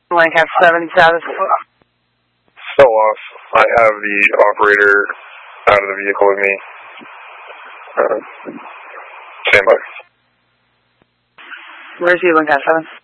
Lancaster 7 status. Still off. I have the operator out of the vehicle with me. Stand by. Where's he, Lancaster 7?